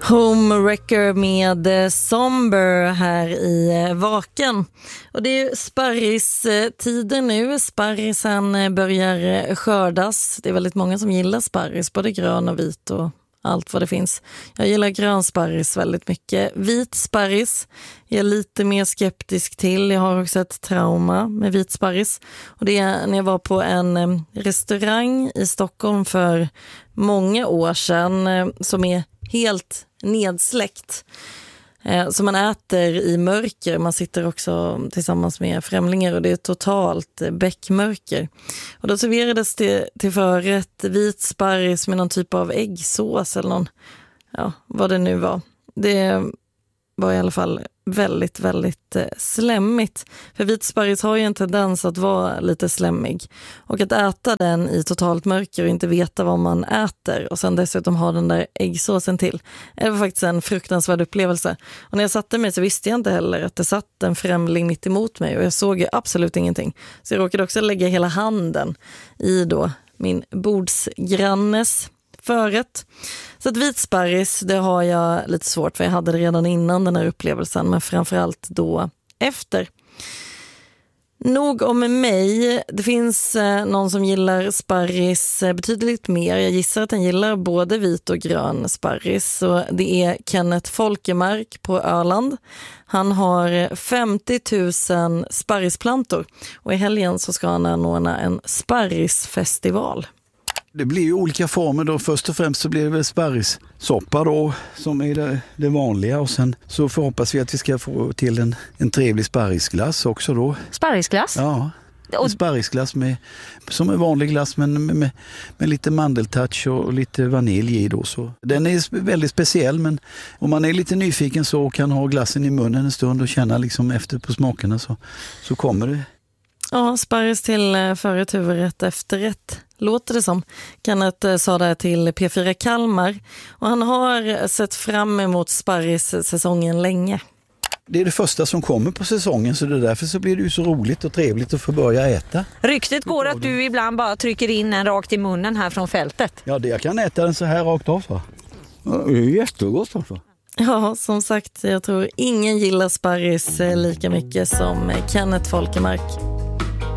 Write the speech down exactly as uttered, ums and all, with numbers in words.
Homewrecker med Somber här i Vaken. Och det är ju sparristider nu. Sparrisen börjar skördas. Det är väldigt många som gillar sparris, både grön och vit och allt vad det finns. Jag gillar grön sparris väldigt mycket. Vit sparris är jag lite mer skeptisk till. Jag har också ett trauma med vit sparris. Och det är när jag var på en restaurang i Stockholm för många år sedan som är helt nedsläckt. Så man äter i mörker. Man sitter också tillsammans med främlingar och det är totalt bäckmörker. Och då serverades det till förrätt vit sparris med någon typ av äggsås eller någon, ja, vad det nu var. Det var i alla fall väldigt, väldigt slemmigt. För vit sparris har ju en tendens att vara lite slemmig. Och att äta den i totalt mörker och inte veta vad man äter och sen dessutom ha den där äggsåsen till. Det var faktiskt en fruktansvärd upplevelse. Och när jag satte mig så visste jag inte heller att det satt en främling mitt emot mig och jag såg ju absolut ingenting. Så jag råkade också lägga hela handen i då min bordsgrannes förrätt. Så att vit sparris, det har jag lite svårt för jag hade det redan innan den här upplevelsen, men framförallt då efter. Nog om mig. Det finns eh, någon som gillar sparris eh, betydligt mer. Jag gissar att han gillar både vit och grön sparris. Så det är Kenneth Folkemark på Öland. Han har femtio tusen sparrisplantor och i helgen så ska han anordna en sparrisfestival. Det blir ju olika former då. Först och främst så blir det väl sparrissoppa då som är det, det vanliga och sen så förhoppas vi att vi ska få till en, en trevlig sparrisglass också då. Sparrisglass? Ja, en sparrisglass med, som är vanlig glass men med, med, med lite mandeltouch och lite vanilj i då. Så. Den är väldigt speciell men om man är lite nyfiken så kan ha glassen i munnen en stund och känna liksom efter på smakerna så, så kommer det. Ja, sparris till förrätt, huvudrätt, efterrätt låter det som. Kenneth sa det till P fyra Kalmar och han har sett fram emot sparris-säsongen länge. Det är det första som kommer på säsongen så det är därför så blir det ju så roligt och trevligt att få börja äta. Ryktet går att du ibland bara trycker in en rakt i munnen här från fältet. Ja, det, jag kan äta den så här rakt av så. Ja, det är jättegott alltså. Ja, som sagt, jag tror ingen gillar sparris lika mycket som Kenneth Folkemark.